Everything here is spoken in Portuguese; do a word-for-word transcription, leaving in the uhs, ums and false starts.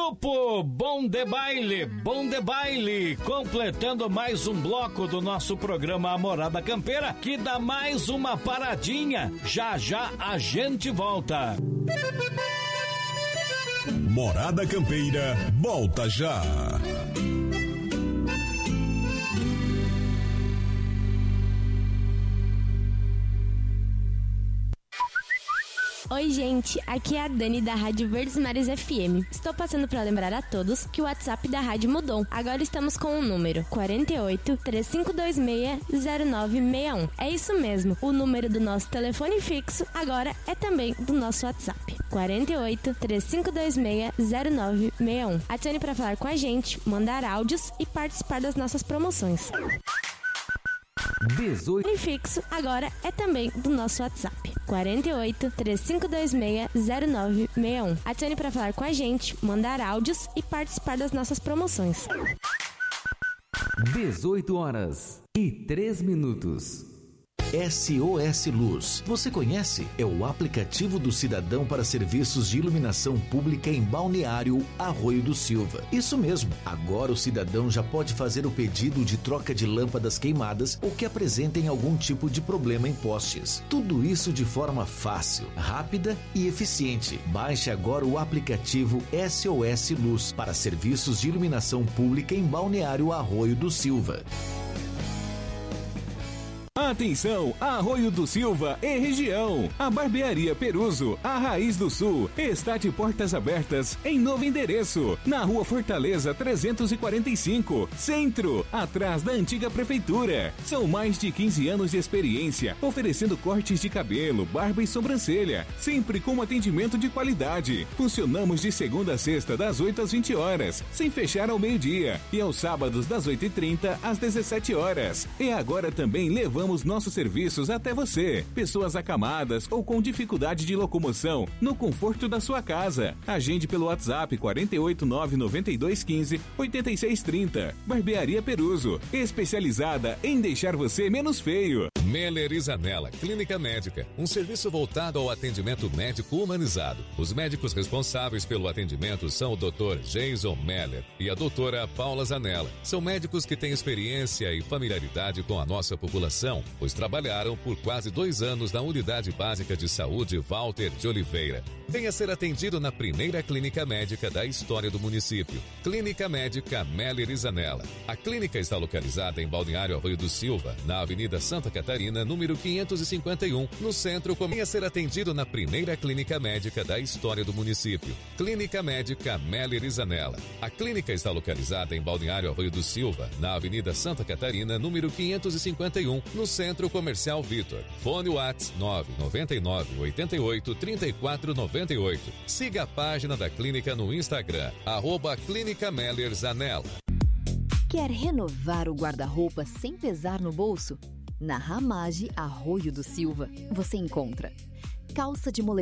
Grupo Bom de Baile, Bom de Baile, completando mais um bloco do nosso programa A Morada Campeira, que dá mais uma paradinha. Já já a gente volta. Morada Campeira, volta já. Oi gente, aqui é a Dani da Rádio Verdes Mares F M. Estou passando para lembrar a todos que o WhatsApp da rádio mudou. Agora estamos com o número quatro oito, três cinco dois seis, zero nove seis um. É isso mesmo, o número do nosso telefone fixo agora é também do nosso WhatsApp. quatro oito, três cinco dois seis, zero nove seis um. Adicione para falar com a gente, mandar áudios e participar das nossas promoções. dezoito. O fixo agora é também do nosso WhatsApp. quatro oito, três cinco dois seis, zero nove seis um. Adicione para falar com a gente, mandar áudios e participar das nossas promoções. dezoito horas e três minutos. S O S Luz. Você conhece? É o aplicativo do cidadão para serviços de iluminação pública em Balneário Arroio do Silva. Isso mesmo. Agora o cidadão já pode fazer o pedido de troca de lâmpadas queimadas ou que apresentem algum tipo de problema em postes. Tudo isso de forma fácil, rápida e eficiente. Baixe agora o aplicativo S O S Luz para serviços de iluminação pública em Balneário Arroio do Silva. Atenção, Arroio do Silva e região. A Barbearia Peruso, a Raiz do Sul, está de portas abertas em novo endereço, na Rua Fortaleza trezentos e quarenta e cinco, Centro, atrás da antiga prefeitura. São mais de quinze anos de experiência, oferecendo cortes de cabelo, barba e sobrancelha, sempre com atendimento de qualidade. Funcionamos de segunda a sexta, das oito às vinte horas, sem fechar ao meio-dia, e aos sábados das oito e trinta às dezessete horas. E agora também levamos nossos serviços até você. Pessoas acamadas ou com dificuldade de locomoção, no conforto da sua casa. Agende pelo WhatsApp quatro oito nove, nove dois um cinco, oito seis três zero. Barbearia Peruso, especializada em deixar você menos feio. Meller e Zanella Clínica Médica, um serviço voltado ao atendimento médico humanizado. Os médicos responsáveis pelo atendimento são o doutor Jason Meller e a doutora Paula Zanella. São médicos que têm experiência e familiaridade com a nossa população, pois trabalharam por quase dois anos na Unidade Básica de Saúde Walter de Oliveira. Venha ser atendido na primeira clínica médica da história do município. Clínica Médica Meller e Zanella. A clínica está localizada em Balneário Arroio do Silva, na Avenida Santa Catarina, número quinhentos e cinquenta e um, no centro. Venha ser atendido na primeira clínica médica da história do município. Clínica Médica Meller e Zanella. A clínica está localizada em Balneário Arroio do Silva, na Avenida Santa Catarina, número quinhentos e cinquenta e um, no Centro Comercial Vitor. Fone WhatsApp nove nove nove, oito oito, três quatro nove oito. Siga a página da clínica no Instagram, arroba Clínica Meller Zanella. Quer renovar o guarda-roupa sem pesar no bolso? Na Ramage Arroio do Silva, você encontra calça de moletom